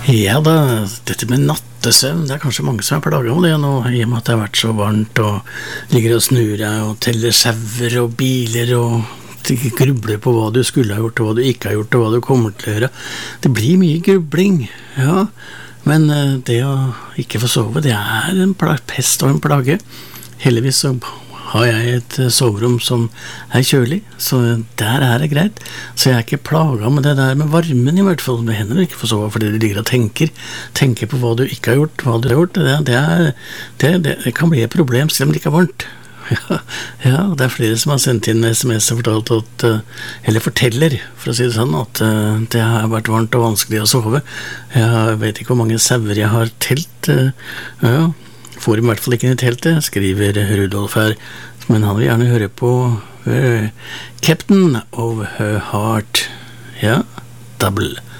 Ja da, dette med nattesøvn, det kanskje mange som plaget om det nå, i og med at det har vært så varmt, og ligger og snur deg, og teller sauer og biler, og grubler på hva du skulle ha gjort, og hva du ikke har gjort, og hva du kommer til å gjøre. Det blir mye grubling, ja, men det å ikke få sove, det en pest og en plage. Heldigvis så har jeg et soverom som kjølig, så der det greit. Så jeg ikke plaget med det der med varmen i hvert fall. Det hender du ikke får sove fordi du ligger og tenker på hva du ikke har gjort, hva du har gjort. Det kan bli et problem selv om det ikke varmt. Ja, det flere som har sendt inn SMS og fortalt at, eller forteller, for å si det sånn, at det har vært varmt og vanskelig å sove. Jeg vet ikke hvor mange sauer jeg har telt, ja, får i hvert fall ikke inn i teltet, skriver Rudolf her, men han vil gjerne høre på Captain of Her Heart, ja, double.